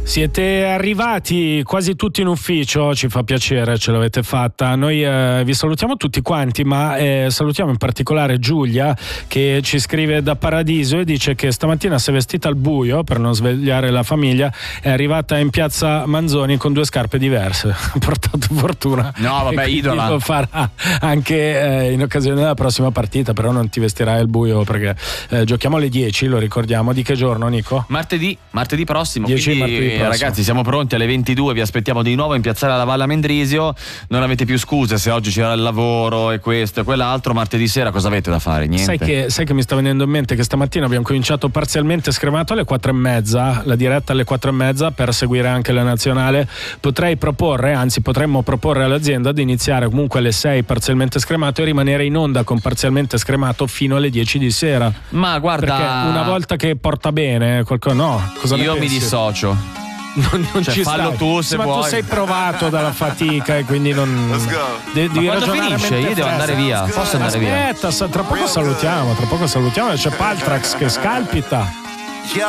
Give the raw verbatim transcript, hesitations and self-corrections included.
Siete arrivati quasi tutti in ufficio, ci fa piacere, ce l'avete fatta. Noi eh, vi salutiamo tutti quanti, ma eh, salutiamo in particolare Giulia che ci scrive da Paradiso e dice che stamattina si è vestita al buio per non svegliare la famiglia, è arrivata in piazza Manzoni con due scarpe diverse. Ha portato fortuna. No, vabbè, idola. Lo farà anche eh, in occasione della prossima partita, però non ti vestirai al buio perché eh, giochiamo alle dieci, lo ricordiamo. Di che giorno, Nico? Martedì, martedì prossimo. dieci Quindi, martedì prossimo. Ragazzi, siamo pronti alle ventidue, vi aspettiamo di nuovo in piazzale alla Valle Mendrisio. Non avete più scuse se oggi c'era il lavoro e questo e quell'altro. Martedì sera cosa avete da fare? Niente. Sai che, sai che mi sta venendo in mente che stamattina abbiamo cominciato parzialmente scremato alle quattro e mezza, la diretta alle quattro e mezza per seguire anche la nazionale. Potrei proporre, anzi potremmo proporre all'azienda di iniziare comunque alle sei parzialmente scremato e rimanere in onda con parzialmente scremato fino alle dieci di sera. Ma guarda, perché una volta che porta bene qualcosa, no, cosa io ne mi pensi? dissocio. Non, non cioè, ci fallo stai. tu se sì, ma vuoi. tu sei provato dalla fatica e quindi non de- devi ma quando ragionare finisce? Io devo andare via. Posso andare via? Aspetta, sa- tra poco salutiamo, tra poco salutiamo, c'è Paltrax che scalpita.